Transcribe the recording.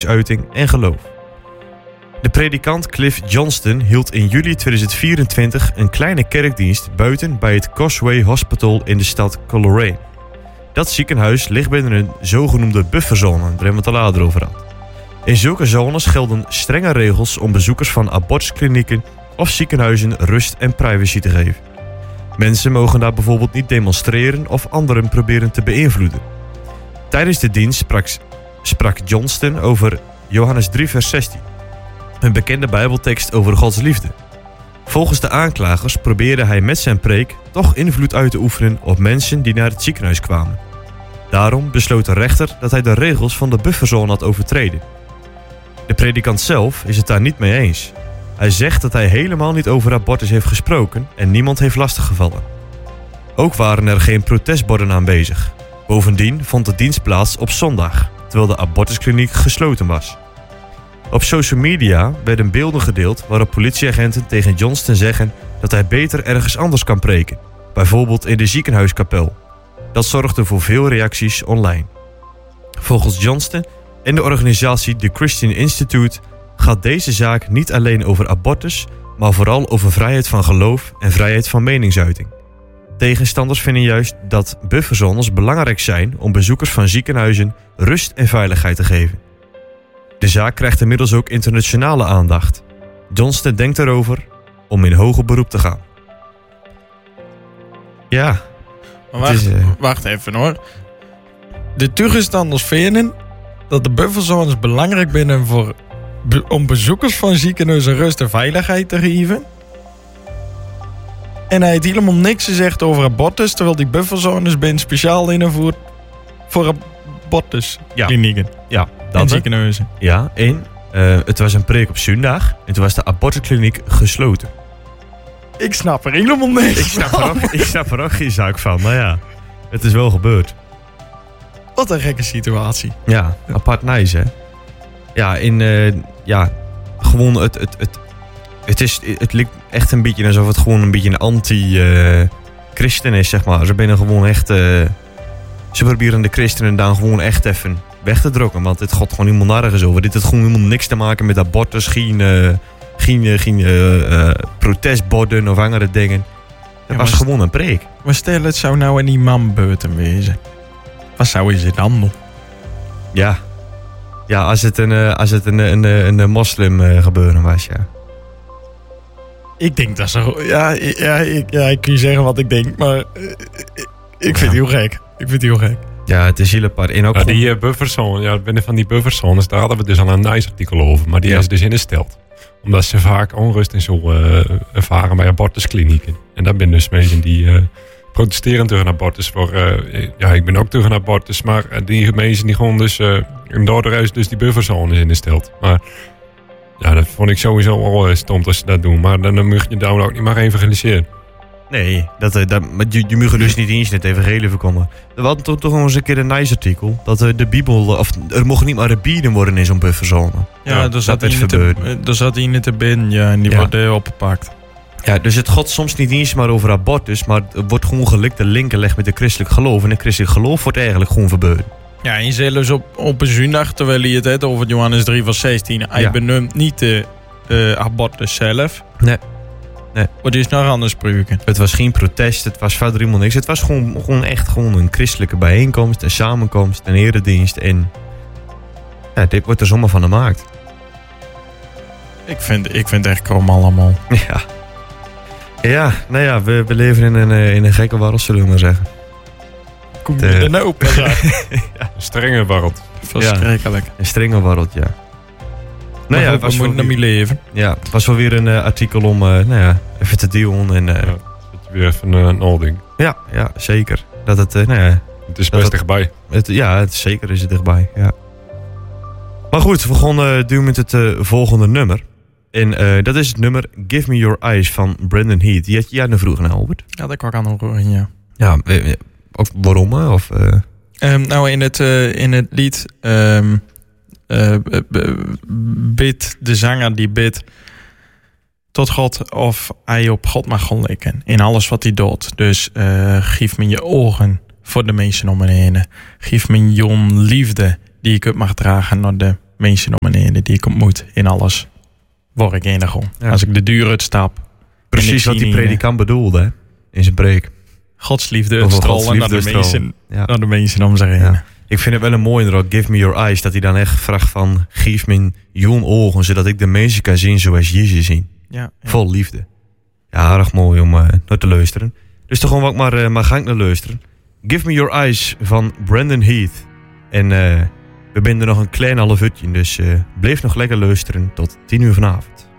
meningsuiting en geloof. De predikant Cliff Johnston hield in juli 2024 een kleine kerkdienst buiten bij het Causeway Hospital in de stad Coleraine. Dat ziekenhuis ligt binnen een zogenoemde bufferzone, daar hebben we het al later over gehad. In zulke zones gelden strenge regels om bezoekers van abortusklinieken of ziekenhuizen rust en privacy te geven. Mensen mogen daar bijvoorbeeld niet demonstreren of anderen proberen te beïnvloeden. Tijdens de dienst sprak Johnston over Johannes 3 vers 16, een bekende bijbeltekst over Gods liefde. Volgens de aanklagers probeerde hij met zijn preek toch invloed uit te oefenen op mensen die naar het ziekenhuis kwamen. Daarom besloot de rechter dat hij de regels van de bufferzone had overtreden. De predikant zelf is het daar niet mee eens. Hij zegt dat hij helemaal niet over abortus heeft gesproken en niemand heeft lastiggevallen. Ook waren er geen protestborden aanwezig. Bovendien vond de dienst plaats op zondag, terwijl de abortuskliniek gesloten was. Op social media werden beelden gedeeld waarop politieagenten tegen Johnston zeggen dat hij beter ergens anders kan preken, bijvoorbeeld in de ziekenhuiskapel. Dat zorgde voor veel reacties online. Volgens Johnston en de organisatie The Christian Institute gaat deze zaak niet alleen over abortus, maar vooral over vrijheid van geloof en vrijheid van meningsuiting. Tegenstanders vinden juist dat bufferzones belangrijk zijn om bezoekers van ziekenhuizen rust en veiligheid te geven. De zaak krijgt inmiddels ook internationale aandacht. Johnston denkt erover om in hoger beroep te gaan. Ja. Maar wacht even hoor. De tegenstanders vinden dat de bufferzones belangrijk zijn om bezoekers van ziekenhuizen rust en veiligheid te geven. En hij heeft helemaal niks gezegd over abortus, terwijl die bufferzones zijn speciaal ingevoerd voor abortusklinieken. Ja, en ziekenhuizen. Ja, en het was een preek op zondag en toen was de abortuskliniek gesloten. Ik snap er helemaal niks Ik snap er ook geen zaak van, maar ja, het is wel gebeurd. Wat een gekke situatie. Ja, apart nice hè. Ja, gewoon het lijkt echt een beetje alsof het gewoon een beetje een anti-christen is, zeg maar. Ze zijn gewoon echt, ze proberen de christenen dan gewoon echt even weg te drukken, want het gaat gewoon helemaal nergens over. Dit heeft gewoon helemaal niks te maken met abortus, geen protestborden of andere dingen. Het was gewoon een preek. Maar stel, het zou nou een imambeurten wezen. Wat zou je dan doen? Ja, als het een moslim gebeuren was, ja. Ik denk dat zo. Ja, ik kun je zeggen wat ik denk, maar ik vind het heel gek. Ja, het is heel apart. En ook ja, die bufferzone, binnen van die bufferzones, daar hadden we dus al een nice artikel over, maar die is dus ingesteld. Omdat ze vaak onrust en zo ervaren bij abortusklinieken. En dat zijn dus mensen die protesteren tegen abortus. Ik ben ook tegen abortus, maar die mensen die gewoon dus in Dordrecht dus die bufferzone is ingesteld. Maar ja, dat vond ik sowieso al stom als ze dat doen. Maar dan mag je daar ook niet maar evangeliseren. Nee, je mag dus niet eens het evangelie verkondigen. We hadden toch nog eens een keer een nice artikel. Dat de Bijbel, of er mocht niet maar rabbinen worden in zo'n bufferzone. Ja, daar zat hij in te binnen, en die wordt opgepakt. Ja, dus het gaat soms niet eens maar over abortus, maar er wordt gewoon gelijk de link gelegd met de christelijk geloof. En het christelijk geloof wordt eigenlijk gewoon verboden. Ja, en zelfs op een zondag, terwijl hij het heeft over Johannes 3 vers 16. Hij benoemt niet de abortus zelf. Nee. Wat is nog anders spreken? Het was geen protest, het was verder helemaal niks. Het was gewoon echt een christelijke bijeenkomst, een samenkomst, een eredienst. En ja, dit wordt er zomaar van gemaakt. Ik vind het echt krom allemaal. Ja, nou ja, we leven in een gekke wereld, zullen we maar zeggen. Kom je er nou op? Een strenge wereld. Verschrikkelijk. Een strenge wereld, ja. Nou ja, we moeten naar mijn leven. Ja, het was wel weer een artikel om even te dealen. En, zit je weer even een holding. Ja, zeker. Dat het, het is best dichtbij. Zeker is het dichtbij, ja. Maar goed, we gaan doen met het volgende nummer. En dat is het nummer Give Me Your Eyes van Brandon Heath. Die had jij naar vroeger naar Albert? Ja, dat kan ik aan horen, ja. Ja, of waarom? Of, nou, in het lied bidt de zanger die bidt tot God of hij op God mag gaan likken. In alles wat hij doet. Dus geef me je ogen voor de mensen om me heen. Geef me je liefde die ik op mag dragen naar de mensen om en die ik ontmoet in alles, word ik enig om. Ja. Als ik de deur uitstap. Precies wat die predikant bedoelde, hè? In zijn preek. Godsliefde Over stralen naar godsliefde de mensen om zich heen. Ja. Ik vind het wel een mooi inderdaad, give me your eyes, dat hij dan echt vraagt van, geef me jouw ogen, zodat ik de mensen kan zien zoals Jezus zien. Ja. Vol liefde. Ja, erg mooi om naar te luisteren. Dus toch gewoon wat maar ga ik naar luisteren. Give me your eyes van Brandon Heath. En we binden nog een klein half uurtje, dus blijf nog lekker luisteren tot 10 uur vanavond.